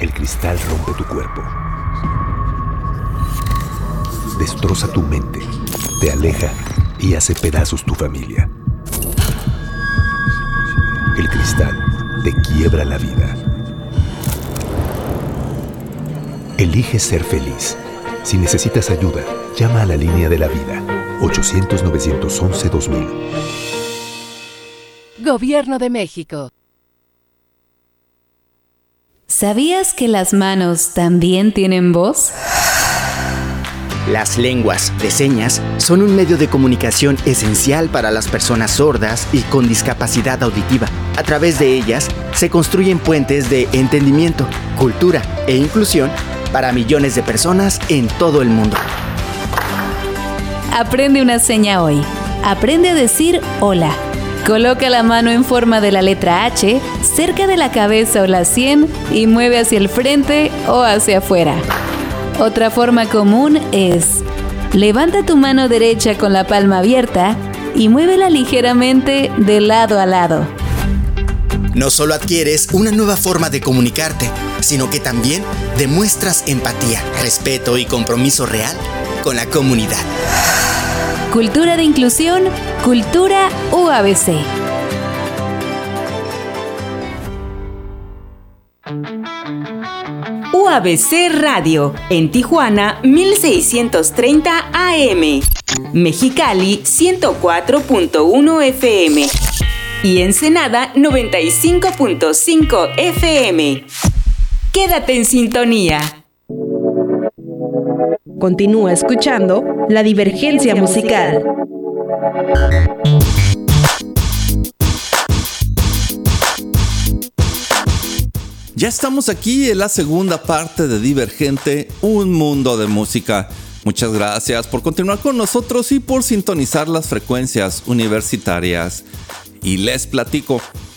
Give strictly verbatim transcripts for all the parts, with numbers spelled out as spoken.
El cristal rompe tu cuerpo. Destroza tu mente, te aleja y hace pedazos tu familia. El cristal te quiebra la vida. Elige ser feliz. Si necesitas ayuda, llama a la línea de la vida, ochocientos, novecientos once, dos mil. Gobierno de México. ¿Sabías que las manos también tienen voz? Las lenguas de señas son un medio de comunicación esencial para las personas sordas y con discapacidad auditiva. A través de ellas se construyen puentes de entendimiento, cultura e inclusión para millones de personas en todo el mundo. Aprende una seña hoy. Aprende a decir hola. Coloca la mano en forma de la letra H cerca de la cabeza o la sien y mueve hacia el frente o hacia afuera. Otra forma común es: levanta tu mano derecha con la palma abierta y muévela ligeramente de lado a lado. No solo adquieres una nueva forma de comunicarte, sino que también demuestras empatía, respeto y compromiso real con la comunidad. Cultura de inclusión, Cultura U A B C. U A B C Radio, en Tijuana mil seiscientos treinta A M, Mexicali ciento cuatro punto uno F M y Ensenada noventa y cinco punto cinco F M. Quédate en sintonía. Continúa escuchando La Divergencia Musical. Ya estamos aquí en la segunda parte de Divergente, un mundo de música. Muchas gracias por continuar con nosotros y por sintonizar las frecuencias universitarias. Y les platico.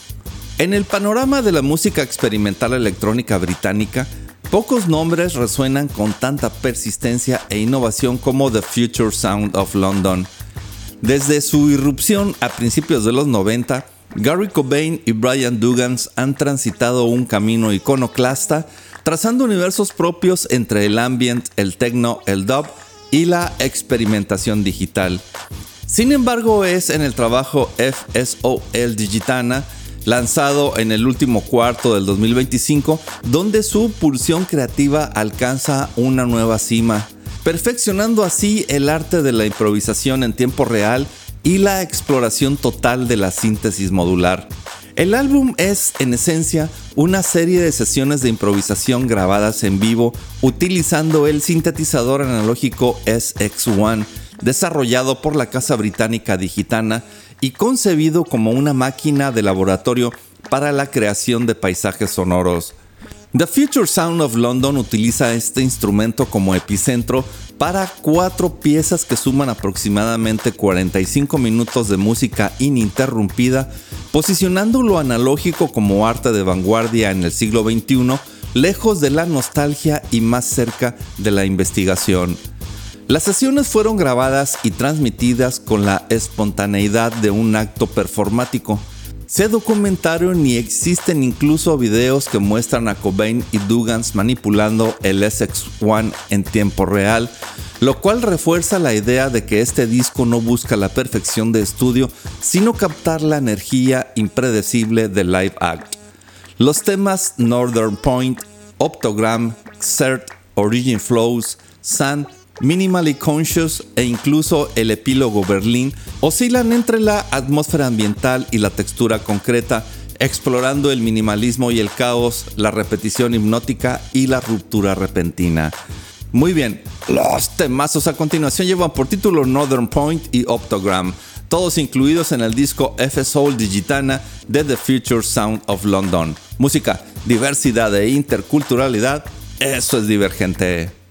En el panorama de la música experimental electrónica británica, pocos nombres resuenan con tanta persistencia e innovación como The Future Sound of London. Desde su irrupción a principios de los noventa, Gary Cobain y Brian Dugans han transitado un camino iconoclasta, trazando universos propios entre el ambient, el techno, el dub y la experimentación digital. Sin embargo, es en el trabajo F S O L Digitana, lanzado en el último cuarto del dos mil veinticinco, donde su pulsión creativa alcanza una nueva cima, perfeccionando así el arte de la improvisación en tiempo real y la exploración total de la síntesis modular. El álbum es, en esencia, una serie de sesiones de improvisación grabadas en vivo utilizando el sintetizador analógico S X uno, desarrollado por la casa británica Digitana y concebido como una máquina de laboratorio para la creación de paisajes sonoros. The Future Sound of London utiliza este instrumento como epicentro para cuatro piezas que suman aproximadamente cuarenta y cinco minutos de música ininterrumpida, posicionando lo analógico como arte de vanguardia en el siglo veintiuno, lejos de la nostalgia y más cerca de la investigación. Las sesiones fueron grabadas y transmitidas con la espontaneidad de un acto performático. Se documentaron y existen incluso videos que muestran a Cobain y Dugans manipulando el S X uno en tiempo real, lo cual refuerza la idea de que este disco no busca la perfección de estudio, sino captar la energía impredecible del live act. Los temas Northern Point, Optogram, Xert, Origin Flows, Sun, Minimally Conscious e incluso el epílogo Berlín oscilan entre la atmósfera ambiental y la textura concreta, explorando el minimalismo y el caos, la repetición hipnótica y la ruptura repentina. Muy bien, los temazos a continuación llevan por título Northern Point y Optogram, todos incluidos en el disco F S O L Digitana de The Future Sound of London. Música, diversidad e interculturalidad, eso es Divergente.